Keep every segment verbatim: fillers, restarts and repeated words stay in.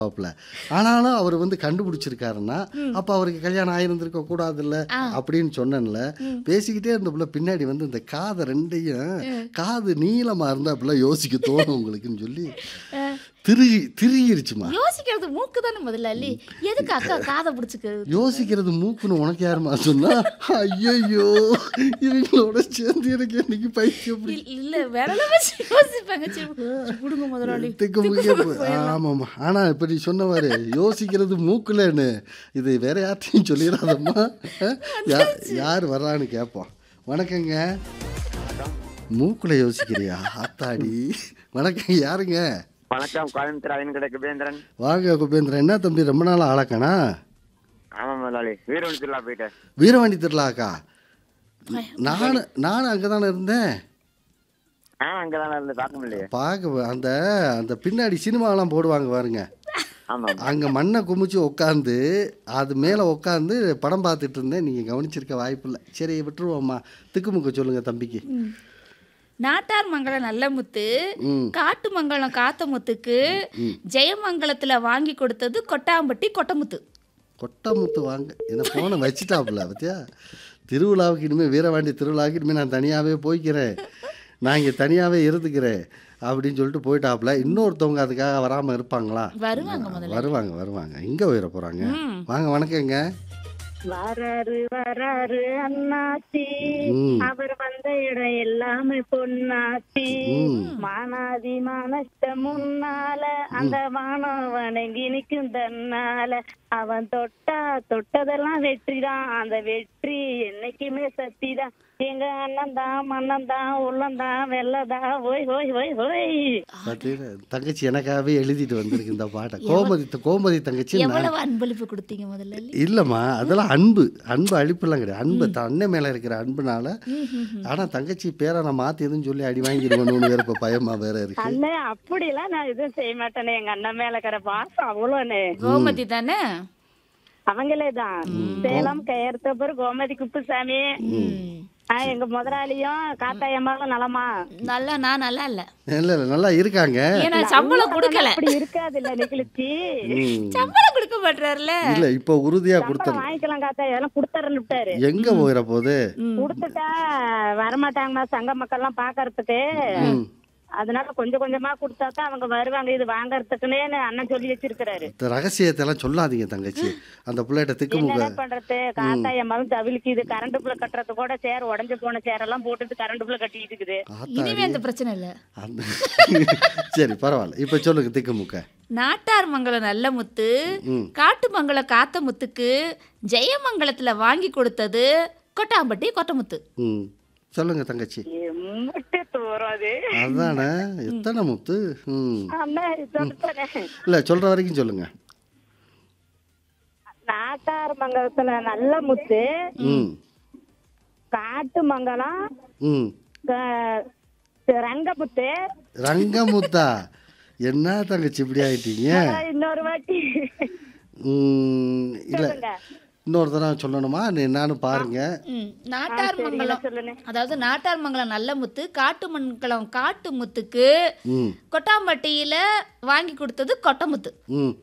பாப்புல. ஆனாலும் அவர் வந்து கண்டுபிடிச்சிருக்காருன்னா, அப்ப அவருக்கு கல்யாணம் ஆயிருந்திருக்க கூடாதுல்ல ஆ. அப்படின்னு சொன்னேன்ல. ம். பேசிக்கிட்டே இருந்தப்புல பின்னாடி வந்து இந்த காத ரெண்டையும் காது நீளமா இருந்தாப்புல யோசிக்க தோணும் உங்களுக்குன்னு சொல்லி திருகி திருகிருச்சுமா. யோசிக்கிறது மூக்கு தானே முதலாளி. எதுக்கு அக்கா காதை பிடிச்சிக்கிறது? யோசிக்கிறது மூக்குன்னு உனக்கு யாருமா சொன்னா? ஐயோ இவங்களோட சேர்ந்து எனக்கு என்னைக்கு பைத்தியம் பிடி- இல்ல- இல்ல விரல வச்சு யோசிப்பாங்க. சரி, விடுங்க முதலாளி. திக்கு முக்கிய ஆமாம்மா. ஆனா இப்ப நீ சொன்னவாரு யோசிக்கிறது மூக்குலன்னு இது வேற யார்ட்டையும் சொல்லிடாதம்மா. யார் யார் வர்றான்னு கேட்போம். வணக்கங்க. மூக்குல யோசிக்கிறியா? ஆத்தாடி. வணக்கம், யாருங்க? வணக்கம், கோயம்புத்தூர் அவன் குபேந்திரன். வாங்க குபேந்திரன். என்ன தம்பி ரொம்ப நாள் ஆளக்கானா? ஆமா முதலாளி, வீரவணி திருவிழா போயிட்டேன். வீரவாண்டி திருவிழாக்கா? நானும் நானும் அங்கே தானே இருந்தேன். ஆ அங்கதான் இருந்து பார்க்க முடியலையே. பார்க்க அந்த அந்த பின்னாடி சினிமாலாம் போடுவாங்க பாருங்க. ஆமா அங்கே மண்ணை குமிச்சு உட்காந்து அது மேலே உட்காந்து படம் பார்த்துட்டு இருந்தேன். நீங்கள் கவனிச்சிருக்க வாய்ப்பு இல்லை. சரி விட்டுருவோம்மா. திக்குமுக்க சொல்லுங்கள் தம்பிக்கு. நாட்டார் மங்கலம் நல்லமுத்து, ம் காட்டு மங்கலம் காத்தமுத்துக்கு ஜெயமங்கலத்துல வாங்கி கொடுத்தது கொட்டாம்பட்டி கொட்டமுத்து. கொட்டமுத்து வாங்க என்ன போன வச்சுட்டாப்புல பத்தியா. திருவிழாவுக்கு இனிமேல் வீரவாண்டி திருவிழாவுக்கு இனிமேல் நான் தனியாகவே போய்க்கிறேன், நான் இங்கே தனியாகவே இருந்துக்கிறேன் அப்படின்னு சொல்லிட்டு போயிட்டாப்புல. இன்னொருத்தவங்க அதுக்காக வராமல் இருப்பாங்களா? வருவாங்க முதல்ல. வருவாங்க வருவாங்க. எங்கே உயர போகிறாங்க? ம். வாங்க வணக்கங்க. வராரு வராரு அண்ணாச்சி, ம் அவர் வந்த இடம் எல்லாமே பொன்னாச்சி. ம் மானாதி மானத்த முன்னால அந்த வானம் வணங்கி நிற்கும் தன்னால, அவன் தொட்டா தொட்டதெல்லாம் வெற்றிதான், அந்த வெற்றி என்னைக்குமே சத்திதான். எங்க அண்ணன் தான் மன்னன் தான் உள்ளந்தான் வெள்ளதான் ஓய் ஓய் ஓய் ஓய். பார்த்தீங்களா? தங்கச்சி எனக்காகவே எழுதிட்டு வந்திருக்கு இந்த பாட்டை. கோமதி கோமதி தங்கச்சி. நான் எவ்வளவு அன்பளிப்பு கொடுத்தீங்க முதல்ல? இல்லைம்மா, அதெல்லாம் அன்பு அன்பு அழிப்புலாம் கிடையாது. அன்பு த- அண்ணன் மேலே இருக்கிற அன்புனால. ஆனால் தங்கச்சி பேரை நான் மாற்றி எதுவும் சொல்லி அடி வாங்கிடுவேன்னு வேற இப்போ பயமா வேற இருக்கு. அண்ணே அப்படிலாம் நான் எதுவும் செய்ய மாட்டேனே, எங்க அண்ணன் மேல இருக்கிற பாசம் அவ்வளோன்னு. கோமதி தானே? அவங்களே தான். சேலம் கயர்த்தப்பர் கோமதி குப்புசாமி. ஆ, எங்க முதலாளியும் காத்தாயம்மாவும் நலமா? நல்லா நான் நல்லா இல்ல. இல்லை இல்லை நல்லா இருக்காங்க. ஏன்னா சம்பளம் கொடுக்கல. அப்படி இருக்காது இல்ல நிகழ்ச்சி. ம் சம்பளம் கொடுக்க மாட்டாருல. இல்லை இப்போ உறுதியாக சம்பளம் கொடுத்துரு. வாங்கிக்கலாம் காத்தா, இதெல்லாம் கொடுத்துறன்னு விட்டாரு. எங்கே போகிற போது? கொடுத்துட்டா வரமாட்டாங்கண்ணா சங்க மக்கள் எல்லாம் பாக்கறதுக்கு. ம் அதனால கொஞ்சம் கொஞ்சமா கொடுத்தா தான் அவங்க வருவாங்க இது வாங்கறதுக்குன்னு அண்ணன் சொல்லி வச்சிருக்கிறாரு. இந்த ரகசியத்தெல்லாம் சொல்லாதீங்க தங்கச்சி. அந்த பிள்ளைகிட்ட திக்குமுக. என்ன பண்றது, காத்தாயம்மாவும் தவிலுக்கு இது கரண்ட் புள்ள கட்டுறது கூட சேர் உடஞ்சு போன சேர் எல்லாம் போட்டுட்டு கரண்ட் புள்ள கட்டிட்டு இருக்குது. இனிமே அந்த பிரச்சனை இல்ல. அந்த சரி பரவாயில்ல. இப்போ சொல்லுங்க திக்குமுக்க. நாட்டார் மங்கலம் நல்லமுத்து, ம் காட்டு மங்கலம் காத்தமுத்துக்கு ஜெயமங்கலத்துல வாங்கி கொடுத்தது கொட்டாம்பட்டி கொட்டமுத்து. ம் சொல்லுங்க தங்கச்சி. எம்மட்டு தூராது அதானே எத்தனை முத்து. ம் அண்ணா சொல்றேன். இல்லை சொல்கிற வரைக்கும் சொல்லுங்க. நாட்டார் மங்கலத்துல நல்ல முத்து, ம் காட்டு மங்கலம் ம் க- ரங்கமுத்து. ரங்கமுத்தா? என்ன தங்கச்சி இப்படி ஆயிட்டீங்க? அப்புறம் இன்னொரு வாட்டி ம் இல்லை சொல்லுங்க. இன்னொரு தடவை சொல்லணுமா? நீ என்னன்னு பாருங்க. ம், நாட்டார் சரி, மங்கலம் சொல்லுங்க. அதாவது நாட்டார் மங்கலம் நல்லமுத்து, காட்டு மங்கலம் காட்டு முத்துக்கு ம் கொட்டாம்பட்டியில வாங்கி கொடுத்தது கொட்டமுத்து. ம்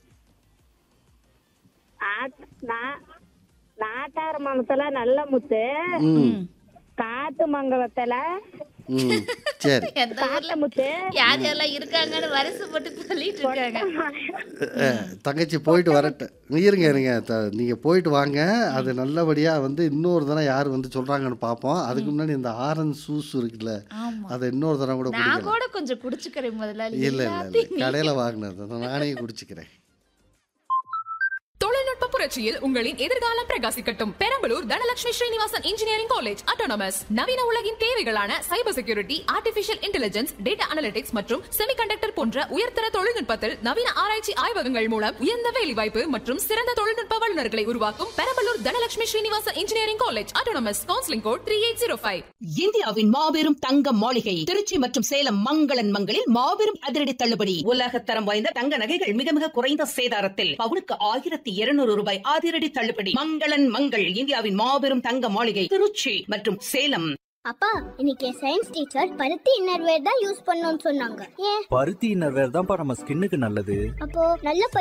ஆட்- நா- நாட்டார் மங்கலத்துல நல்ல முத்து, ம் காட்டு மங்கலத்துல ம் சரி. எந்த ஊர்ல காட்டு முத்து. யார் யாரெல்லாம் இருக்காங்கன்னு வரிசை போட்டு சொல்லிட்டு இருக்காங்க. அஹ், தங்கச்சி போயிட்டு வரட்டும். இருங்க இருங்க த நீங்கள் போயிட்டு வாங்க. அது நல்லபடியாக வந்து இன்னொரு தடவை யார் வந்து சொல்கிறாங்கன்னு பார்ப்போம். அதுக்கு முன்னாடி இந்த ஆரன் சூஸ் இருக்குல்ல, ஆமா, அதை இன்னொரு தடவை கூட நான் குடிக்கலாம். கூட கொஞ்சம் குடிச்சுக்கிறேன் முதலாளி. இல்லை இல்லை இல்லை எல்லாத்தையும் கடையில் வாங்கினது அதை நானே குடிச்சுக்கிறேன். தொழில்நுட்ப புரட்சியில் உங்களின் எதிர்காலம் பிரகாசிக்கட்டும். Perambalur Dhanalakshmi Srinivasan engineering college autonomous நவீன உலகின் தேவைகளான cyber security, artificial intelligence, data analytics மற்றும் செமிகண்டக்டர் போன்ற உயர்தர தொழில்நுட்பத்தில் நவீன ஆராய்ச்சி ஆய்வகங்கள் மூலம் உயர்ந்த வேலைவாய்ப்பு மற்றும் சிறந்த தொழில்நுட்ப வல்லுநர்களை உருவாக்கும் Perambalur Dhanalakshmi Srinivasan engineering college autonomous. Counselling code three eight zero five. இந்தியாவின் மாபெரும் தங்க மாளிகை திருச்சி மற்றும் சேலம் மங்களன் மங்களில் மாபெரும் அதிரடி தள்ளுபடி. உலகத்தரம் வாய்ந்த தங்க நகைகள் மிக மிக குறைந்த சேதாரத்தில் பவுனுக்கு ஆயிரத்தி இருநூறு ரூபாய் அதிரடி தள்ளுபடி. மங்களன் மங்கள் இந்தியாவின் மாபெரும் தங்க மாளிகை திருச்சி மற்றும் சேலம். அப்பா இன்னைக்கு சயின்ஸ் டீச்சர் பருத்தி இன்னர்வேர் தான் யூஸ் பண்ணணும்னு சொன்னாங்க. ஏன்? பருத்தி இன்னர்வேர் தான்ப்பா நம்ம ஸ்கின்னுக்கு நல்லது. அப்போ நல்ல